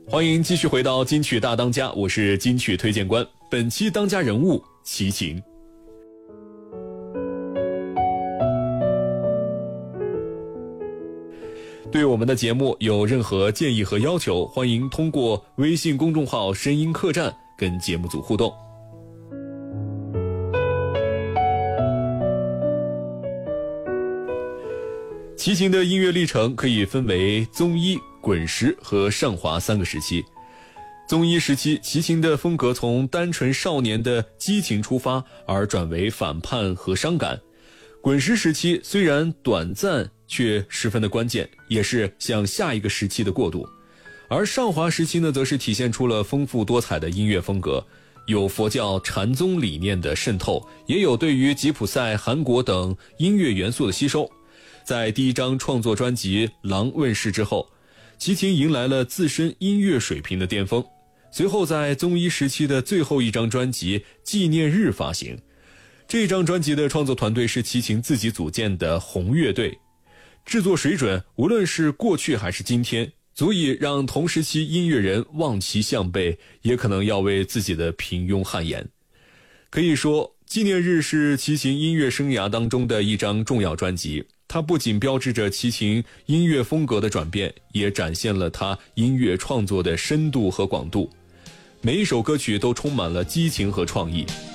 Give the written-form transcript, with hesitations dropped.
欢迎继续回到金曲大当家，我是金曲推荐官。本期当家人物齐秦。对我们的节目有任何建议和要求，欢迎通过微信公众号声音客栈跟节目组互动。齐秦的音乐历程可以分为综艺、滚石和上华三个时期。综艺时期，齐秦的风格从单纯少年的激情出发，而转为反叛和伤感。滚石时期虽然短暂，却十分的关键，也是向下一个时期的过渡。而上华时期呢，则是体现出了丰富多彩的音乐风格，有佛教禅宗理念的渗透，也有对于吉普赛、韩国等音乐元素的吸收。在第一张创作专辑《狼》问世之后，齐秦迎来了自身音乐水平的巅峰。随后在综艺时期的最后一张专辑《纪念日》发行，这张专辑的创作团队是齐秦自己组建的红乐队，制作水准无论是过去还是今天，足以让同时期音乐人望其项背，也可能要为自己的平庸汗颜。可以说，《纪念日》是齐秦音乐生涯当中的一张重要专辑，它不仅标志着齐秦音乐风格的转变，也展现了他音乐创作的深度和广度。每一首歌曲都充满了激情和创意，